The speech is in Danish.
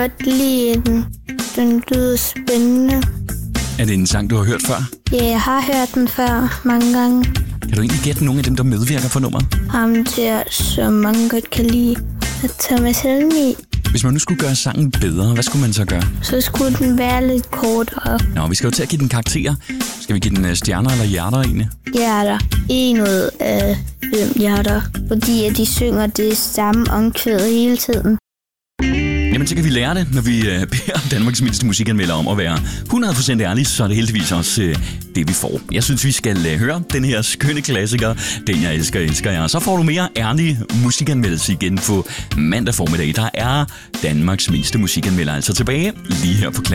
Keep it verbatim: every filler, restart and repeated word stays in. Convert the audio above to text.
godt lide den. Den lyder spændende. Er det en sang, du har hørt før? Ja, jeg har hørt den før mange gange. Kan du egentlig gætte nogle af dem, der medvirker for nummeret? Ham der, som mange godt kan lide. Thomas Helmig. Hvis man nu skulle gøre sangen bedre, hvad skulle man så gøre? Så skulle den være lidt kortere. Nå, vi skal jo til at give den karakterer. Skal vi give den stjerner eller hjerter egentlig? Hjerter. En ud af fem hjerter. Fordi at de synger det samme omkvæd hele tiden. Jamen, så kan vi lære det, når vi øh, beder Danmarks mindste musikanmelder om at være hundrede procent ærlig, så er det heldigvis også øh, det, vi får. Jeg synes, vi skal øh, høre den her skønne klassiker, Den jeg elsker, elsker jeg. Så får du mere ærlig musikanmeldelse igen på mandag formiddag. Der er Danmarks mindste musikanmelder altså tilbage lige her på Klassiker.